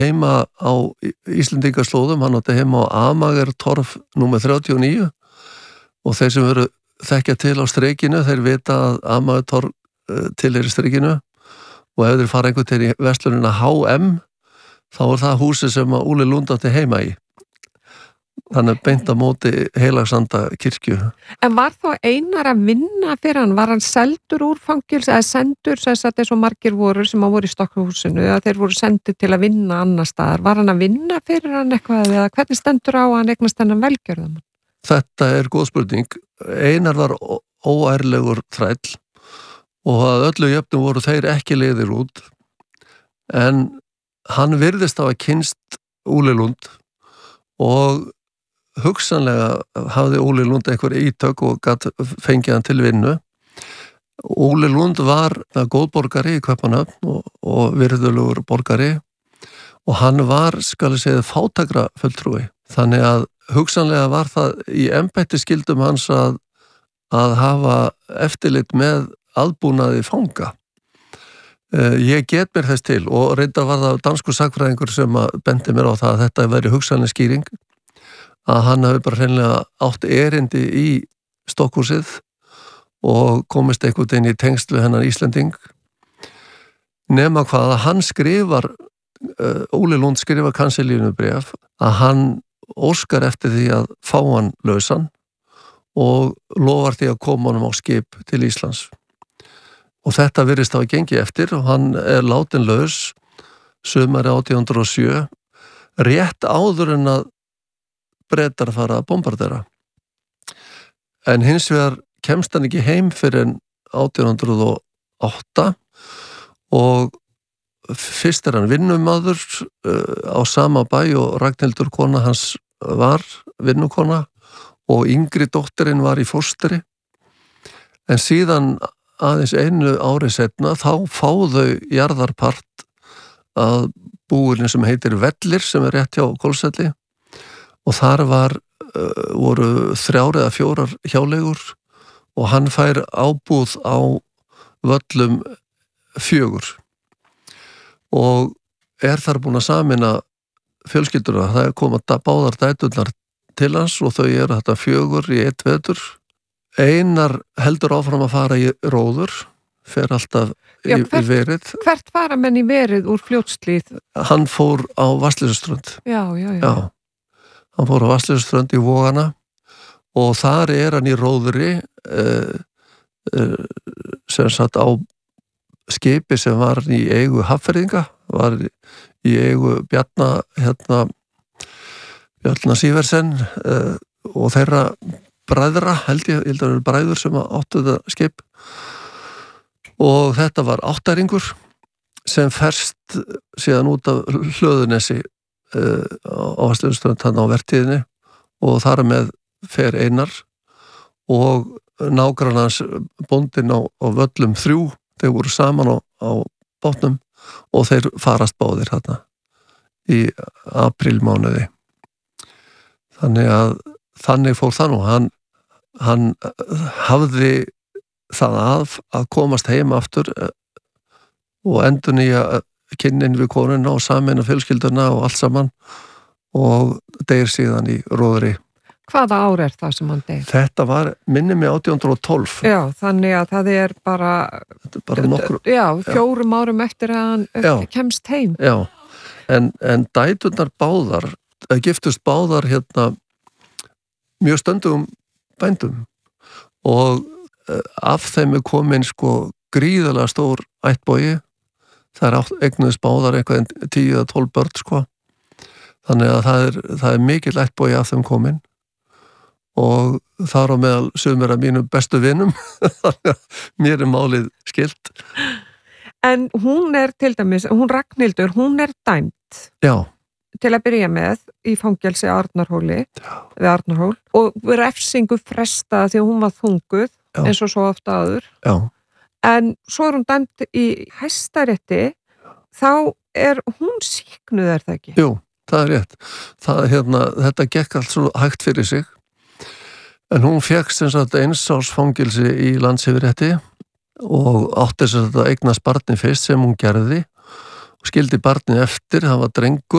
heima á Íslendingaslóðum, hann átti heima á Amagertorf númer 39 og þeir sem eru þekkja til á Streikinu, þeir vita að Amagertorf tilheyrir Streikinu og ef þeir fara einhvern til í verslunina HM þá það húsið sem að Óli Lund átti heima í. Þannig beint á móti Heilagsanda kirkju. En var þá Einar að vinna fyrir hann? Var hann seldur úr fangelsi eða sendur, þess að þessu margir voru sem að voru í Stokkhúsinu eða þeir voru sendir til að vinna annar staðar? Var hann að vinna fyrir hann eitthvað eða hvernig stendur á að hann eignast þennan velgjörðum? Þetta er góð spurning. Einar var óærlegur þræll og að öllu jöfnum voru þeir ekki leiðir út en hann virðist á að kynst Óli Lund og hugsanlega hafði Óli Lund einhver ítök og gat fengið hann til vinnu. Óli Lund var góðborgari í Kaupmannahöfn og virðulegur borgari og hann var, skal ég segja, fátækrafulltrúi. Þannig að hugsanlega var það í embættiskyldum hans að hafa eftirlit með aðbúnaði fanga. Ég get mér þess til og reyndar var það danskur sakfræðingur sem bendi mér á það að þetta væri hugsanlega skýring að hann hafi bara hreinlega átt erindi í Stokkhúsið og komist einhvern veginn í tengsl við hennan Íslending nema hvað að hann skrifar Óli Lund skrifar kanselínu bréf að hann óskar eftir því að fá hann lausan og lofar því að koma honum á skip til Íslands. Og þetta virðist hafa gengið eftir og hann er látin laus sumari 1807 rétt áður en að Bretar fara að bombardera. En hins vegar kemst hann ekki heim fyrir en 1808 og fyrst er hann vinnumadur á sama bæ og Ragnhildur kona hans var vinnukona og yngri dóttirinn var í fóstri en síðan aðeins einu ári setna þá fá þau jarðarpart að búinu sem heitir Vellir sem er rétt hjá Hvolsvelli og þar voru 3 eða 4 hjáleigur og hann fær ábúð á Völlum 4 og er þar búin að sameina fjölskylduna. Það er komað báðar dæturnar til hans og þau eru þetta 4 í 1 vetur. Einar heldur áfram að fara í róður, fer alltaf í verið. Hvert fara menn í verið úr Fljótshlíð? Hann fór á Vatnsleysuströnd. Já. Hann fór á Vatnsleysuströnd í Vogana og þar er hann í róðri sem satt á skipi sem var í eigu Hafnfirðinga, var í eigu Bjarna Síversen og þeirra bræðra, held ég að það eru bræður sem áttu þetta skip og þetta var 8-ringur sem ferst síðan út af Hlöðunesi á Vatnsleysuströnd hann á vertíðinni og þar með fer Einar og nágrannans bóndinn á Völlum 3, þeir voru saman á bátnum og þeir farast báðir þarna í aprílmánuði. Þannig fór það nú. Hann hafði það að komast heim aftur og endurnýja kynnin við konuna og sameina fjölskylduna og allt saman og deyr síðan í róðri. Hvaða ár er það sem hann deyr? Þetta var, minni mig 1812. Já, þannig að það er bara nokkur... 4 árum eftir að hann kemst heim. Já, en dæturnar báðar, giftust báðar mjög stöndugum bændum og af þeim er komin gríðarlega stór ættbogi. Það eignuðust báðar eitthvað 10 eða 12 börn þannig að það er mikill ættbogi af þeim komin og þar á meðal sumir af mínum bestu vinum þannig að mér er málið skylt. En hún er til dæmis, hún Ragnhildur, hún er dæmd. Já. Til að byrja með í fangelsi Arnarhóli við Arnarhól og refsingu fresta því að hún var þunguð eins og svo ofta áður. Já. En svo er hún dæmd í Hæstarétti, þá er hún sýknuð, er það ekki? Jú, það er rétt. Þetta gekk allt svo hægt fyrir sig en hún fékk sem sagt 1 árs fangelsi í Landsyfirrétti og átti sem sagt að eignast barni fyrst sem hún gerði og skildi barnið eftir, það var drengur